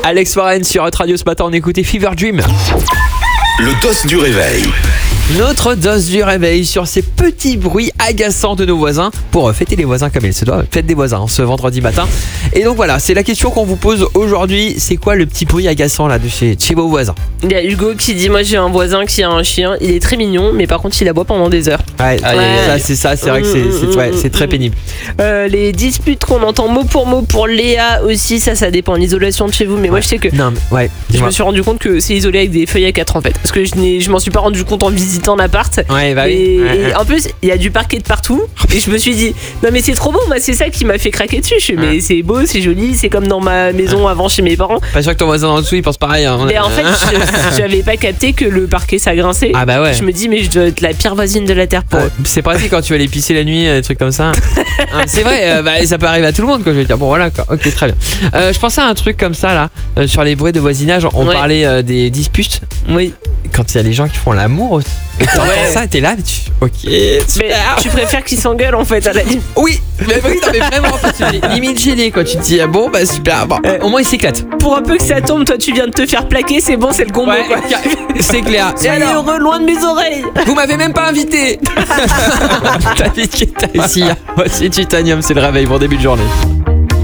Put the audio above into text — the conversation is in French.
Alex Warren sur Hot Radio ce matin, on écoutait Fever Dream. Le dos du réveil. Notre dose du réveil sur ces petits bruits agaçants de nos voisins pour fêter les voisins comme il se doit. Fête des voisins ce vendredi matin. Et donc voilà, c'est la question qu'on vous pose aujourd'hui. C'est quoi le petit bruit agaçant là de chez vos voisins? Il y a Hugo qui dit moi j'ai un voisin qui a un chien, il est très mignon mais par contre il aboie pendant des heures. Ouais. Ça c'est vrai que c'est très pénible. Les disputes qu'on entend mot pour Léa aussi, ça dépend de l'isolation de chez vous, mais moi je sais que je me suis rendu compte que c'est isolé avec des feuilles à 4 en fait, parce que je m'en suis pas rendu compte en visitant l'appart. Et en plus il y a du parquet de partout et je me suis dit non mais c'est trop beau, moi c'est ça qui m'a fait craquer dessus. Je suis mais c'est beau, c'est joli, c'est comme dans ma maison avant chez mes parents. Pas sûr que ton voisin en dessous il pense pareil hein. Mais en fait j'avais pas capté que le parquet ça grinçait. Ah bah ouais. Je me dis mais je dois être la pire voisine de la terre pour eux. C'est pratique quand tu vas aller pisser la nuit, des trucs comme ça. C'est vrai, ça peut arriver à tout le monde quoi, je veux dire. Bon voilà quoi. Ok, très bien. Je pensais à un truc comme ça là, sur les bruits de voisinage, on parlait des disputes. Oui. Quand il y a les gens qui font l'amour aussi. Ça, t'es là, mais ok. Mais tu préfères qu'ils s'engueulent en fait à la limite. Oui, mais vraiment, en fait, c'est limite gêné quoi. Tu te dis, bon, bah super, bon, au moins ils s'éclatent. Pour un peu que ça tombe, toi tu viens de te faire plaquer, c'est bon, c'est le combo quoi. C'est clair. Soyez heureux, loin de mes oreilles. Vous m'avez même pas invité. David Guetta ici. Voici Titanium, c'est le réveil, bon début de journée.